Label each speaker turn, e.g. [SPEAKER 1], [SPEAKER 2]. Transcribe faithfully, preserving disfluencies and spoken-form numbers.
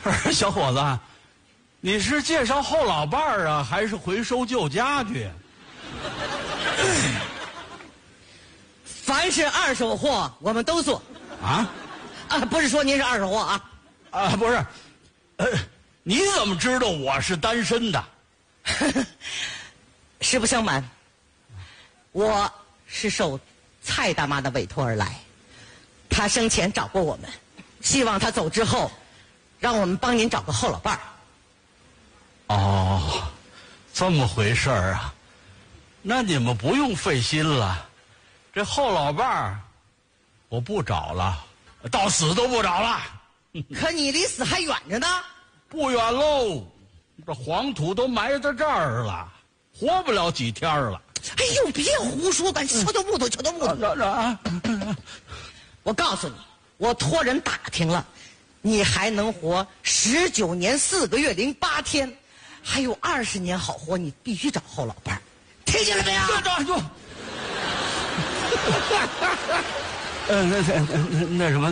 [SPEAKER 1] 小伙子，你是介绍后老伴儿啊，还是回收旧家具？
[SPEAKER 2] 凡是二手货，我们都做。
[SPEAKER 1] 啊？
[SPEAKER 2] 啊，不是说您是二手货啊？
[SPEAKER 1] 啊，不是。呃，你怎么知道我是单身的？
[SPEAKER 2] 实不相瞒，我是受蔡大妈的委托而来。她生前找过我们，希望她走之后，让我们帮您找个后老伴儿。
[SPEAKER 1] 哦，这么回事儿啊？那你们不用费心了，这后老伴儿我不找了，到死都不找了。
[SPEAKER 2] 可你离死还远着呢。
[SPEAKER 1] 不远喽，这黄土都埋在这儿了，活不了几天了。
[SPEAKER 2] 哎呦，别胡说，赶紧敲敲木头，敲敲木头。
[SPEAKER 1] 啊！
[SPEAKER 2] 我告诉你，我托人打听了，你还能活十九年四个月零八天，还有二十年好活，你必须找后老伴儿，听见了没有？
[SPEAKER 1] 这就，呃，那那那那什么。